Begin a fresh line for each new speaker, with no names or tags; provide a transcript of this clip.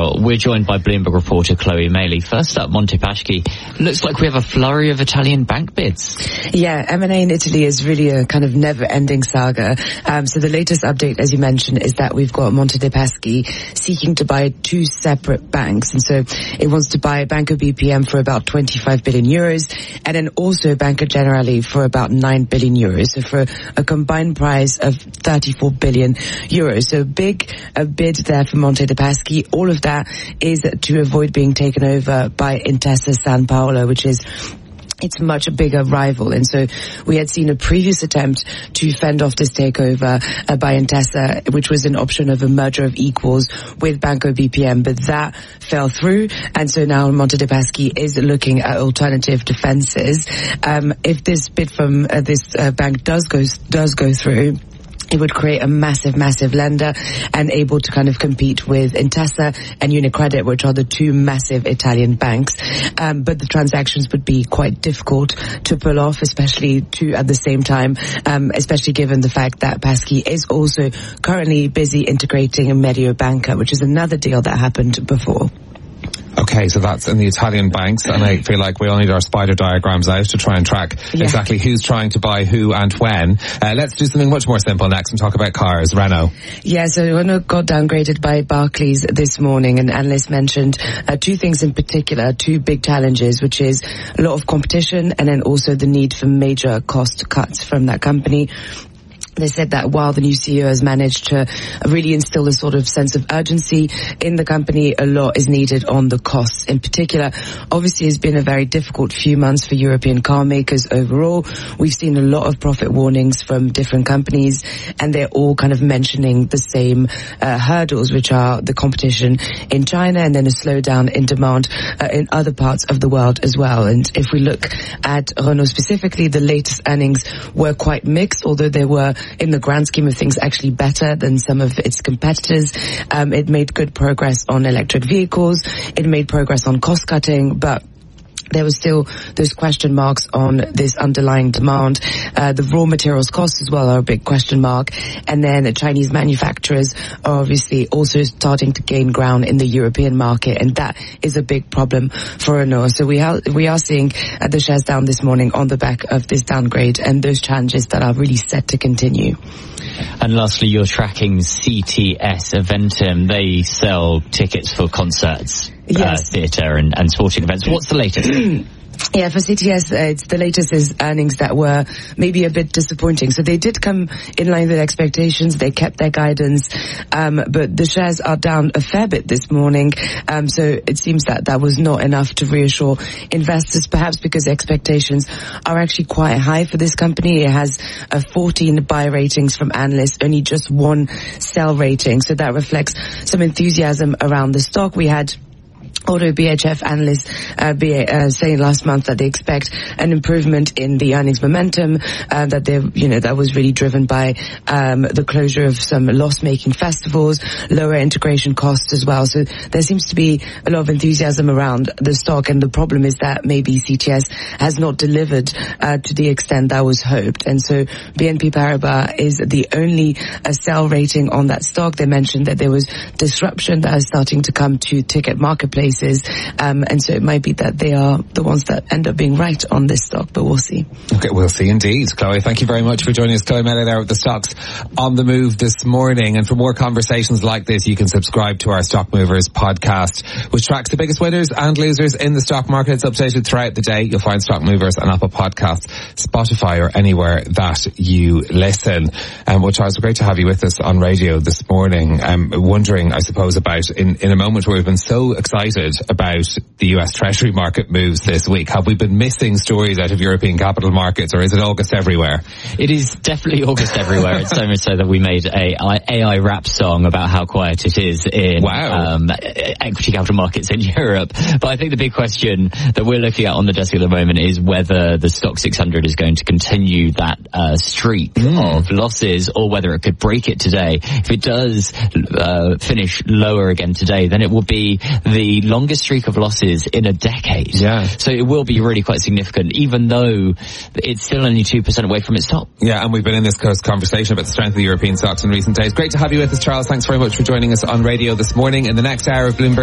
Well, we're joined by Bloomberg reporter Chloe Maley. First up, Monte Paschi. Looks like we have a flurry of Italian bank bids.
Yeah, M&A in Italy is really a kind of never-ending saga. So the latest update, as you mentioned, is that we've got Monte dei Paschi seeking to buy two separate banks. And so it wants to buy Banco BPM for about 25 billion euros and then also Banca Generali for about 9 billion euros. So for a combined price of 34 billion euros. So a bid there for Monte dei Paschi. All of that is to avoid being taken over by Intesa Sanpaolo, which is its much bigger rival. And so we had seen a previous attempt to fend off this takeover by Intesa, which was an option of a merger of equals with Banco BPM, but that fell through. And so now Monte dei Paschi is looking at alternative defenses. If this bid from this bank does go through, it would create a massive lender and able to kind of compete with Intesa and Unicredit, which are the two massive Italian banks. But the transactions would be quite difficult to pull off, especially two at the same time, especially given the fact that Paschi is also currently busy integrating Mediobanca, which is another deal that happened before.
Okay, so that's in the Italian banks, and I feel like we all need our spider diagrams out to try and track exactly who's trying to buy who and when. Let's do something much more simple next and talk about cars. Renault.
Yeah, so Renault got downgraded by Barclays this morning, and analysts mentioned two things in particular, two big challenges, which is a lot of competition and then also the need for major cost cuts from that company. They said that while the new CEO has managed to really instill a sort of sense of urgency in the company, a lot is needed on the costs in particular. Obviously, it's been a very difficult few months for European car makers overall. We've seen a lot of profit warnings from different companies, and they're all kind of mentioning the same hurdles, which are the competition in China and then a slowdown in demand in other parts of the world as well. And if we look at Renault specifically, the latest earnings were quite mixed, although they were in the grand scheme of things actually better than some of its competitors. It made good progress on electric vehicles. It made progress on cost cutting, but there was still those question marks on this underlying demand. The raw materials costs as well are a big question mark. And then Chinese manufacturers are obviously also starting to gain ground in the European market, and that is a big problem for Renault. So we are seeing the shares down this morning on the back of this downgrade and those challenges that are really set to continue.
And lastly, you're tracking CTS Eventim. They sell tickets for concerts, theatre and sporting events. What's the latest? Yeah, for CTS, the latest is earnings that were maybe a bit disappointing. So they did come in line with expectations. They kept their guidance, but the shares are down a fair bit this morning. So it seems that was not enough to reassure investors, perhaps because expectations are actually quite high for this company. It has 14 buy ratings from analysts, only just one sell rating. So that reflects some enthusiasm around the stock. We had Auto BHF analysts saying last month that they expect an improvement in the earnings momentum, that was really driven by the closure of some loss-making festivals, lower integration costs as well. So there seems to be a lot of enthusiasm around the stock, and the problem is that maybe CTS has not delivered to the extent that was hoped. And so BNP Paribas is the only sell rating on that stock. They mentioned that there was disruption that is starting to come to ticket marketplaces. And so it might be that they are the ones that end up being right on this stock, but we'll see.
Okay, we'll see indeed. Chloe, thank you very much for joining us. Chloe Maley there with the Stocks on the Move this morning. And for more conversations like this, you can subscribe to our Stock Movers podcast, which tracks the biggest winners and losers in the stock market. It's updated throughout the day. You'll find Stock Movers on Apple Podcasts, Spotify, or anywhere that you listen. Well, Charles, great to have you with us on radio this morning. Wondering, I suppose, about in a moment where we've been so excited about the US Treasury market moves this week. Have we been missing stories out of European capital markets, or is it August everywhere?
It is definitely August everywhere. It's so much so that we made a AI rap song about how quiet it is in equity capital markets in Europe. But I think the big question that we're looking at on the desk at the moment is whether the Stock 600 is going to continue that streak of losses, or whether it could break it today. If it does finish lower again today, then it will be the longest streak of losses in a decade. Yeah. So it will be really quite significant, even though it's still only 2% away from its top.
Yeah, and we've been in this conversation about the strength of the European stocks in recent days. Great to have you with us, Charles. Thanks very much for joining us on radio this morning. In the next hour of Bloomberg